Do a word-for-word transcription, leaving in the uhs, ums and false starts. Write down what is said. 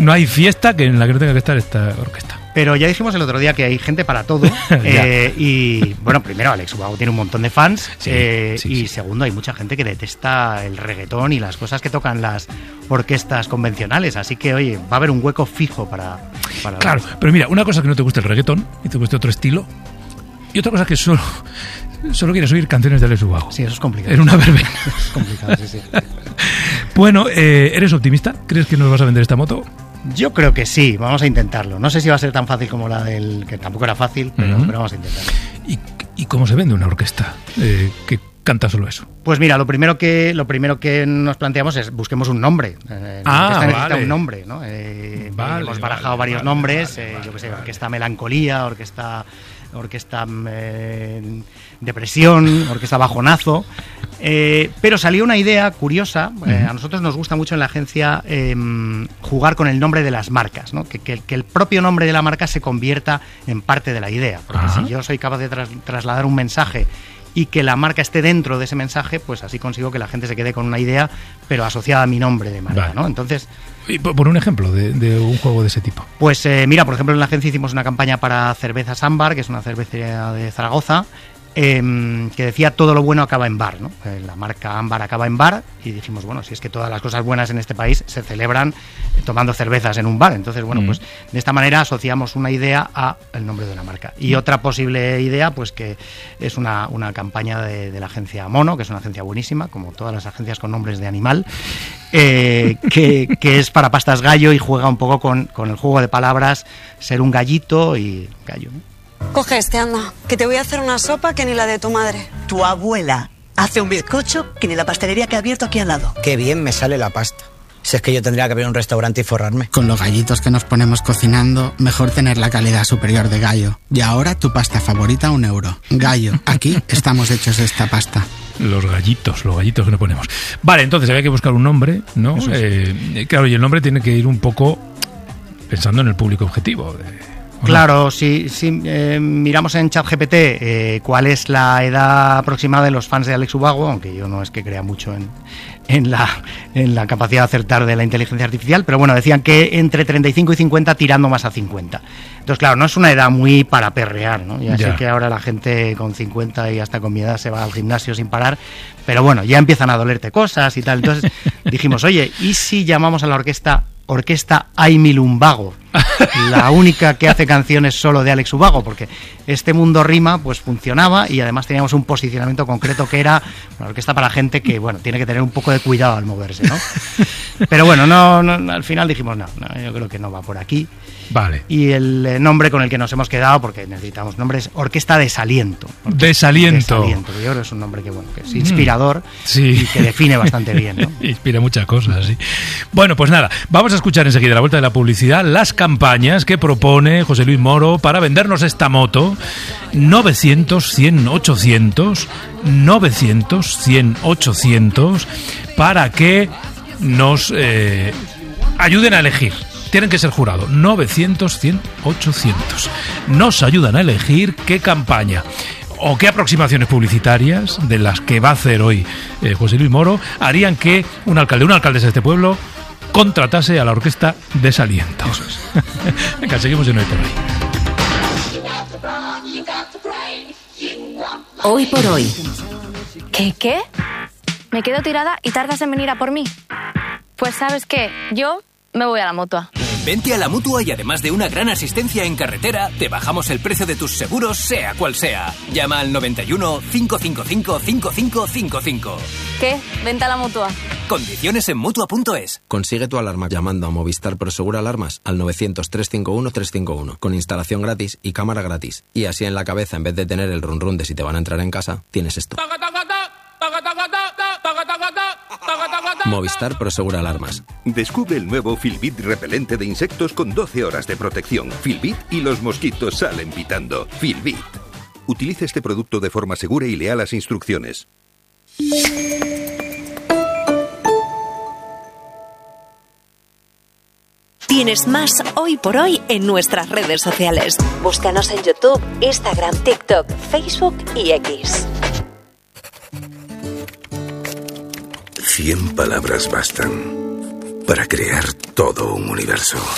no hay fiesta que en la que no tenga que estar esta orquesta. Pero ya dijimos el otro día que hay gente para todo. eh, y bueno, primero, Alex Ubago tiene un montón de fans. Sí, eh, sí, y sí. segundo, hay mucha gente que detesta el reggaetón y las cosas que tocan las orquestas convencionales. Así que, oye, va a haber un hueco fijo para... para Claro, pero mira, una cosa es que no te guste el reggaetón y te guste otro estilo. Y otra cosa es que solo, solo quieres oír canciones de Alex Ubago. Sí, eso es complicado. En una verbena. Es complicado, sí, sí. Bueno, eh, ¿eres optimista? ¿Crees que nos vas a vender esta moto? Yo creo que sí, vamos a intentarlo. No sé si va a ser tan fácil como la del... que tampoco era fácil, pero, Uh-huh. pero vamos a intentarlo. ¿Y, y cómo se vende una orquesta eh, que canta solo eso? Pues mira, lo primero que lo primero que nos planteamos es busquemos un nombre. Eh, la Ah, orquesta necesita vale. un nombre, ¿no? Eh, Vale, hemos barajado vale, varios vale, nombres, vale, eh, vale, yo qué sé, vale. orquesta melancolía, orquesta orquesta eh, depresión, orquesta bajonazo. Eh, pero salió una idea curiosa. eh, Uh-huh. a nosotros nos gusta mucho en la agencia eh, jugar con el nombre de las marcas, ¿no? que, que, que el propio nombre de la marca se convierta en parte de la idea. Porque Ajá. si yo soy capaz de tras, trasladar un mensaje y que la marca esté dentro de ese mensaje, pues así consigo que la gente se quede con una idea, pero asociada a mi nombre de marca, Vale. ¿no? Entonces, Y por, por un ejemplo de, de un juego de ese tipo. pues eh, mira, por ejemplo, en la agencia hicimos una campaña para Cervezas Ámbar, que es una cervecería de Zaragoza, eh, que decía todo lo bueno acaba en bar, ¿no? Eh, la marca Ámbar acaba en bar, y dijimos, bueno, si es que todas las cosas buenas en este país se celebran eh, tomando cervezas en un bar, entonces, bueno, Mm. pues de esta manera asociamos una idea a el nombre de una marca. Y otra posible idea, pues que es una, una campaña de, de la agencia Mono, que es una agencia buenísima, como todas las agencias con nombres de animal, eh, que, que es para pastas gallo y juega un poco con, con el juego de palabras, ser un gallito y gallo, ¿no? Coge este, anda, que te voy a hacer una sopa que ni la de tu madre. Tu abuela hace un bizcocho que ni la pastelería que ha abierto aquí al lado. Qué bien me sale la pasta. Si es que yo tendría que abrir un restaurante y forrarme. Con los gallitos que nos ponemos cocinando, mejor tener la calidad superior de Gallo. Y ahora tu pasta favorita, un euro. Gallo, aquí estamos hechos de esta pasta. Los gallitos, los gallitos que nos ponemos. Vale, entonces había que buscar un nombre, ¿no? Eso es. Eh, claro, y el nombre tiene que ir un poco pensando en el público objetivo. de- ¿o no? Claro, si, si eh, miramos en ChatGPT eh, cuál es la edad aproximada de los fans de Alex Ubago, aunque yo no es que crea mucho en, en, la, en la capacidad de acertar de la inteligencia artificial, pero bueno, decían que entre treinta y cinco y cincuenta, tirando más a cincuenta. Entonces, claro, no es una edad muy para perrear, ¿no? Ya, Ya. sé que ahora la gente con cincuenta y hasta con mi edad se va al gimnasio sin parar, pero bueno, ya empiezan a dolerte cosas y tal. Entonces dijimos, oye, ¿y si llamamos a la orquesta Orquesta Aimil Umbago? La única que hace canciones solo de Alex Ubago, porque este mundo rima pues funcionaba y además teníamos un posicionamiento concreto que era una orquesta para gente que, bueno, tiene que tener un poco de cuidado al moverse, ¿no? Pero bueno, no, no al final dijimos, no, no, yo creo que no va por aquí. Vale. Y el eh, nombre con el que nos hemos quedado, porque necesitamos nombres, Orquesta Desaliento. Orquesta Desaliento. Desaliento, que yo creo que es un nombre que, bueno, que es inspirador Sí. y que define bastante bien, ¿no? Inspira muchas cosas, sí. Bueno, pues nada, vamos a escuchar enseguida a la vuelta de la publicidad las campañas que propone José Luis Moro para vendernos esta moto. novecientos, cien, ochocientos, novecientos, cien, ochocientos, para que nos eh, ayuden a elegir. Tienen que ser jurado. novecientos, cien, ochocientos. Nos ayudan a elegir qué campaña o qué aproximaciones publicitarias de las que va a hacer hoy eh, José Luis Moro harían que un alcalde, una alcaldesa de este pueblo contratase a la orquesta Desaliento. Venga, seguimos en Hoy por Hoy. Hoy por hoy. ¿Qué, qué? ¿Me quedo tirada y tardas en venir a por mí? Pues ¿sabes qué? Yo me voy a la Mutua. Vente a la Mutua y además de una gran asistencia en carretera, te bajamos el precio de tus seguros, sea cual sea. Llama al noventa y uno, cinco cinco cinco, cinco cinco cinco cinco. ¿Qué? Vente a la Mutua. Condiciones en Mutua punto es. Consigue tu alarma llamando a Movistar Prosegur Alarmas al novecientos, trescientos cincuenta y uno, trescientos cincuenta y uno, con instalación gratis y cámara gratis. Y así en la cabeza, en vez de tener el run run de si te van a entrar en casa, tienes esto. Movistar Prosegur Alarmas. Descubre el nuevo Filbit repelente de insectos con doce horas de protección. Filbit y los mosquitos salen pitando. Filbit. Utilice este producto de forma segura y lea las instrucciones. Tienes más Hoy por Hoy en nuestras redes sociales. Búscanos en YouTube, Instagram, TikTok, Facebook y X. Cien palabras bastan para crear todo un universo.